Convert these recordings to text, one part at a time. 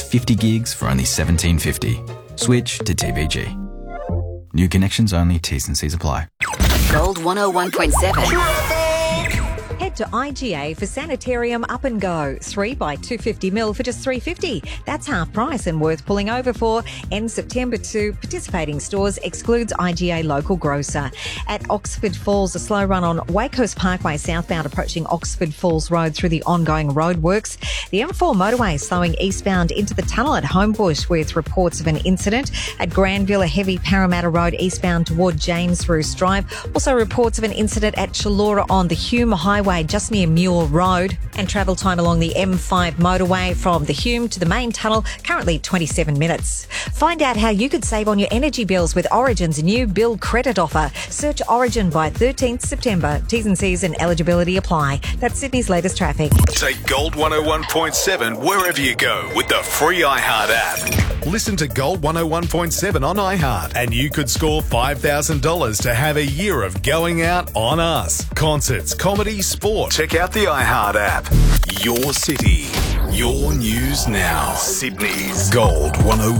50 gigs for only $17.50. Switch to TPG. New connections only, T's and C's apply. Gold 101.7. Head to IGA for Sanitarium Up and Go. 3 by 250ml for just $3.50. That's half price and worth pulling over for. End September to participating stores, excludes IGA local grocer. At Oxford Falls, a slow run on Wakehurst Parkway southbound approaching Oxford Falls Road through the ongoing roadworks. The M4 motorway slowing eastbound into the tunnel at Homebush with reports of an incident. At Granville, a heavy Parramatta Road eastbound toward James Roos Drive. Also reports of an incident at Chullora on the Hume Highway just near Muir Road, and travel time along the M5 motorway from the Hume to the main tunnel, currently 27 minutes. Find out how you could save on your energy bills with Origin's new bill credit offer. Search Origin by 13th September. T's and C's and eligibility apply. That's Sydney's latest traffic. Take Gold 101.7 wherever you go with the free iHeart app. Listen to Gold 101.7 on iHeart and you could score $5,000 to have a year of going out on us. Concerts, comedy, sport. Check out the iHeart app. Your city, your news now. Sydney's Gold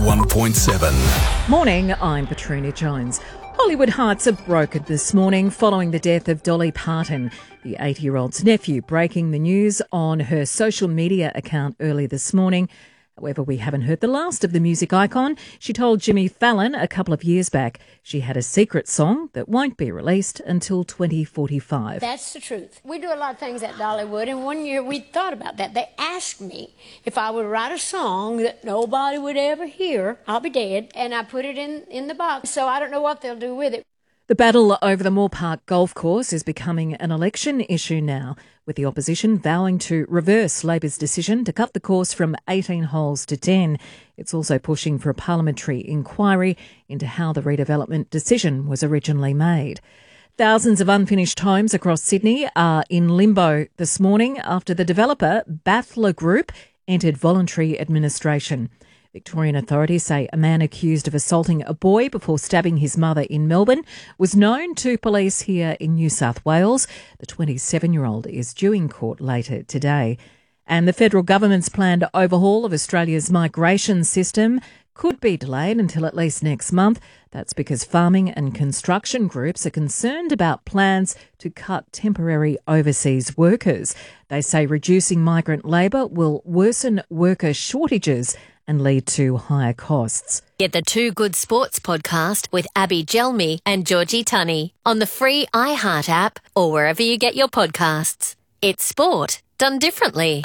101.7. Morning, I'm Petrina Jones. Hollywood hearts are broken this morning following the death of Dolly Parton, the 80-year-old's nephew, breaking the news on her social media account early this morning. However, we haven't heard the last of the music icon. She told Jimmy Fallon a couple of years back she had a secret song that won't be released until 2045. That's the truth. We do a lot of things at Dollywood, and one year we thought about that. They asked me if I would write a song that nobody would ever hear. I'll be dead. And I put it in the box, so I don't know what they'll do with it. The battle over the Moore Park golf course is becoming an election issue now, with the opposition vowing to reverse Labor's decision to cut the course from 18 holes to 10. It's also pushing for a parliamentary inquiry into how the redevelopment decision was originally made. Thousands of unfinished homes across Sydney are in limbo this morning after the developer Bathler Group entered voluntary administration. Victorian authorities say a man accused of assaulting a boy before stabbing his mother in Melbourne was known to police here in New South Wales. The 27-year-old is due in court later today. And the federal government's planned overhaul of Australia's migration system could be delayed until at least next month. That's because farming and construction groups are concerned about plans to cut temporary overseas workers. They say reducing migrant labour will worsen worker shortages and lead to higher costs. Get the Two Good Sports podcast with Abby Gelmi and Georgie Tunney on the free iHeart app or wherever you get your podcasts. It's sport done differently.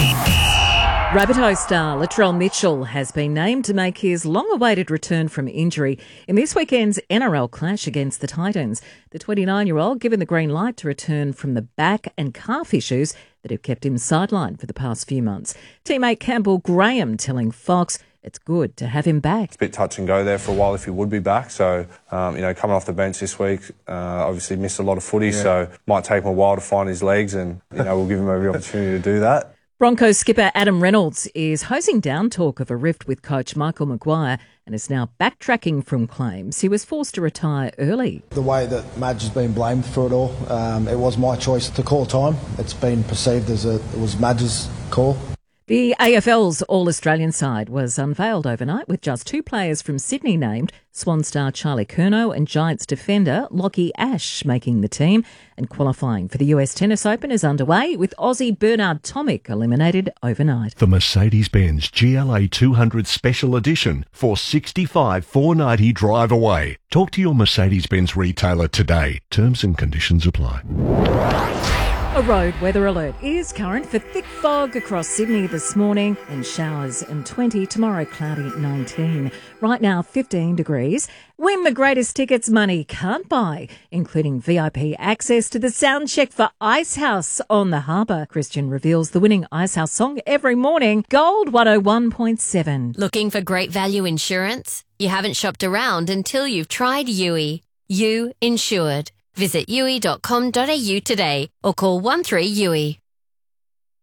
Rabbitoh star Latrell Mitchell has been named to make his long-awaited return from injury in this weekend's NRL clash against the Titans. The 29-year-old given the green light to return from the back and calf issues that have kept him sidelined for the past few months. Teammate Campbell Graham telling Fox it's good to have him back. It's a bit touch and go there for a while if he would be back. So, coming off the bench this week, obviously missed a lot of footy, so might take him a while to find his legs and, we'll give him every opportunity to do that. Broncos skipper Adam Reynolds is hosing down talk of a rift with coach Michael Maguire and is now backtracking from claims he was forced to retire early. The way that Madge has been blamed for it all, it was my choice to call time. It's been perceived as it was Madge's call. The AFL's All-Australian side was unveiled overnight with just two players from Sydney named, Swan star Charlie Curnow and Giants defender Lockie Ash making the team. And qualifying for the US Tennis Open is underway with Aussie Bernard Tomic eliminated overnight. The Mercedes-Benz GLA 200 Special Edition for $65,490 drive away. Talk to your Mercedes-Benz retailer today. Terms and conditions apply. A road weather alert is current for thick fog across Sydney this morning and showers and 20, tomorrow cloudy 19. Right now 15 degrees. Win the greatest tickets money can't buy, including VIP access to the sound check for Icehouse on the Harbour. Christian reveals the winning Icehouse song every morning. Gold 101.7. Looking for great value insurance? You haven't shopped around until you've tried Yui. You Insured. Visit yui.com.au today or call 13 Yui.